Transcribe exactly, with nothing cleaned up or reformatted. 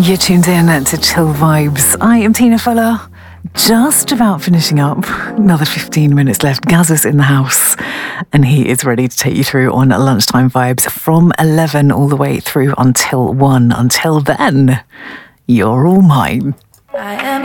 You're tuned in to Chill Vibes. I am Tina Fuller. Just about finishing up. Another fifteen minutes left. Gaz is in the house and he is ready to take you through on Lunchtime Vibes from eleven all the way through until one. Until then, you're all mine. I am